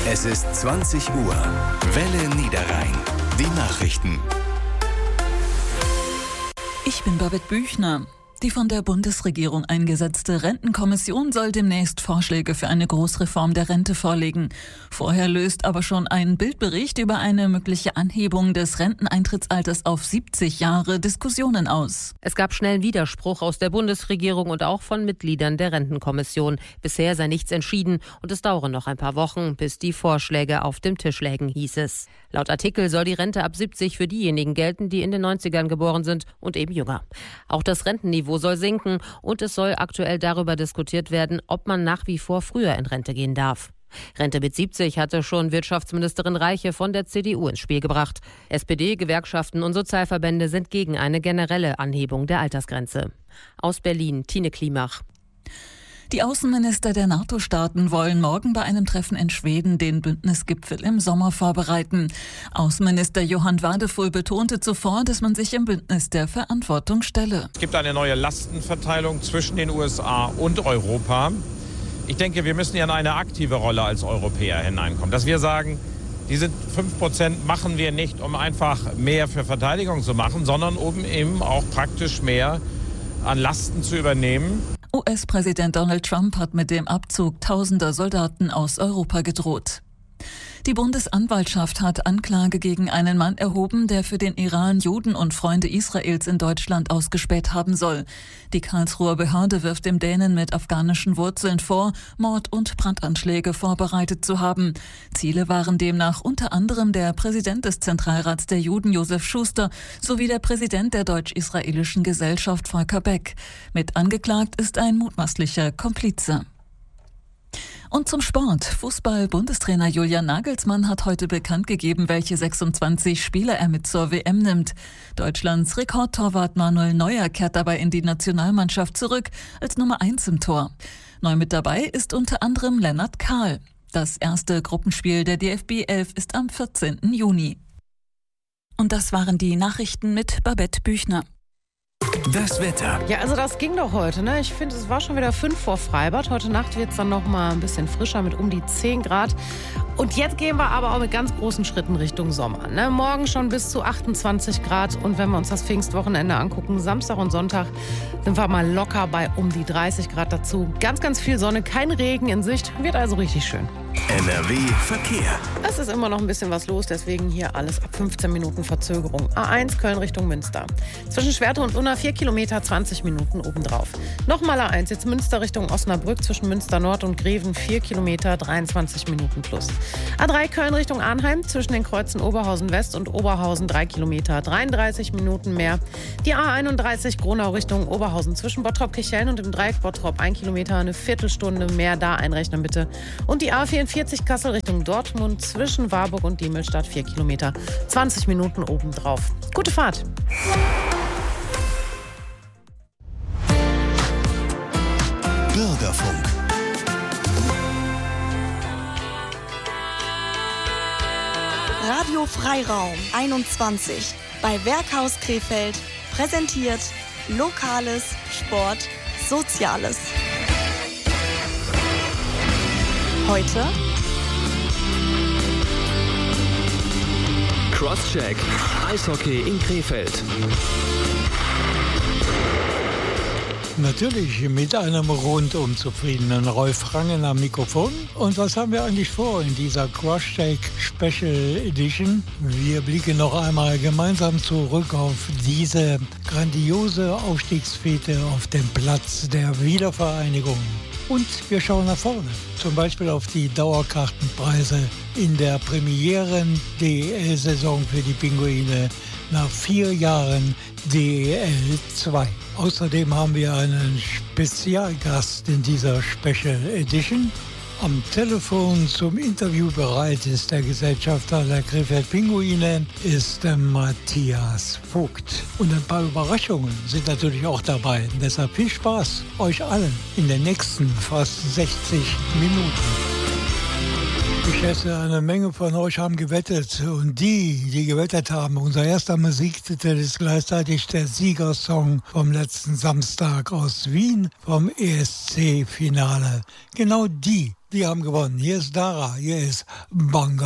Es ist 20 Uhr. Welle Niederrhein. Die Nachrichten. Ich bin Babette Büchner. Die von der Bundesregierung eingesetzte Rentenkommission soll demnächst Vorschläge für eine Großreform der Rente vorlegen. Vorher löst aber schon ein Bildbericht über eine mögliche Anhebung des Renteneintrittsalters auf 70 Jahre Diskussionen aus. Es gab schnellen Widerspruch aus der Bundesregierung und auch von Mitgliedern der Rentenkommission. Bisher sei nichts entschieden und es dauere noch ein paar Wochen, bis die Vorschläge auf dem Tisch lägen, hieß es. Laut Artikel soll die Rente ab 70 für diejenigen gelten, die in den 90ern geboren sind und eben jünger. Auch das Rentenniveau soll sinken und es soll aktuell darüber diskutiert werden, ob man nach wie vor früher in Rente gehen darf. Rente mit 70 hatte schon Wirtschaftsministerin Reiche von der CDU ins Spiel gebracht. SPD, Gewerkschaften und Sozialverbände sind gegen eine generelle Anhebung der Altersgrenze. Aus Berlin, Tine Klimach. Die Außenminister der NATO-Staaten wollen morgen bei einem Treffen in Schweden den Bündnisgipfel im Sommer vorbereiten. Außenminister Johann Wadefull betonte zuvor, dass man sich im Bündnis der Verantwortung stelle. Es gibt eine neue Lastenverteilung zwischen den USA und Europa. Ich denke, wir müssen ja in eine aktive Rolle als Europäer hineinkommen. Dass wir sagen, diese 5% machen wir nicht, um einfach mehr für Verteidigung zu machen, sondern um eben auch praktisch mehr an Lasten zu übernehmen. US-Präsident Donald Trump hat mit dem Abzug tausender Soldaten aus Europa gedroht. Die Bundesanwaltschaft hat Anklage gegen einen Mann erhoben, der für den Iran Juden und Freunde Israels in Deutschland ausgespäht haben soll. Die Karlsruher Behörde wirft dem Dänen mit afghanischen Wurzeln vor, Mord- und Brandanschläge vorbereitet zu haben. Ziele waren demnach unter anderem der Präsident des Zentralrats der Juden, Josef Schuster, sowie der Präsident der deutsch-israelischen Gesellschaft, Volker Beck. Mit angeklagt ist ein mutmaßlicher Komplize. Und zum Sport. Fußball-Bundestrainer Julian Nagelsmann hat heute bekannt gegeben, welche 26 Spieler er mit zur WM nimmt. Deutschlands Rekordtorwart Manuel Neuer kehrt dabei in die Nationalmannschaft zurück als Nummer 1 im Tor. Neu mit dabei ist unter anderem Lennart Kahl. Das erste Gruppenspiel der DFB 11 ist am 14. Juni. Und das waren die Nachrichten mit Babette Büchner. Das Wetter. Ja, also das ging doch heute, ne? Ich finde, es war schon wieder 5 vor Freibad. Heute Nacht wird es dann noch mal ein bisschen frischer mit um die 10 Grad. Und jetzt gehen wir aber auch mit ganz großen Schritten Richtung Sommer, ne? Morgen schon bis zu 28 Grad. Und wenn wir uns das Pfingstwochenende angucken, Samstag und Sonntag, sind wir mal locker bei um die 30 Grad dazu. Ganz, ganz viel Sonne, kein Regen in Sicht. Wird also richtig schön. NRW Verkehr. Es ist immer noch ein bisschen was los, deswegen hier alles ab 15 Minuten Verzögerung. A1 Köln Richtung Münster. Zwischen Schwerte und Unna 4 Kilometer, 20 Minuten obendrauf. Nochmal A1, jetzt Münster Richtung Osnabrück, zwischen Münster Nord und Greven 4 Kilometer, 23 Minuten plus. A3 Köln Richtung Arnheim, zwischen den Kreuzen Oberhausen West und Oberhausen 3 Kilometer, 33 Minuten mehr. Die A31 Gronau Richtung Oberhausen, zwischen Bottrop-Kirchhellen und dem Dreieck Bottrop 1 Kilometer, eine Viertelstunde mehr, da einrechnen bitte. Und die A44 Kassel Richtung Dortmund, zwischen Warburg und Diemelstadt 4 Kilometer, 20 Minuten obendrauf. Gute Fahrt! Bürgerfunk. Radio Freiraum 21 bei Werkhaus Krefeld präsentiert Lokales, Sport, Soziales. Heute Crosscheck, Eishockey in Krefeld. Natürlich mit einem rundum zufriedenen Rolf Rangen am Mikrofon. Und was haben wir eigentlich vor in dieser Crosscheck Special Edition? Wir blicken noch einmal gemeinsam zurück auf diese grandiose Aufstiegsfete auf dem Platz der Wiedervereinigung. Und wir schauen nach vorne, zum Beispiel auf die Dauerkartenpreise in der Premieren-DEL-Saison für die Pinguine nach 4 Jahren DEL 2. Außerdem haben wir einen Spezialgast in dieser Special Edition. Am Telefon zum Interview bereit ist der Gesellschafter der Krefeld Pinguine, ist Matthias Vogt. Und ein paar Überraschungen sind natürlich auch dabei. Deshalb viel Spaß euch allen in den nächsten fast 60 Minuten. Ich schätze, eine Menge von euch haben gewettet. Und die gewettet haben, unser erster Musiktitel ist gleichzeitig der Siegersong vom letzten Samstag aus Wien, vom ESC-Finale. Genau die Die haben gewonnen. Hier ist Dara, hier ist Banga.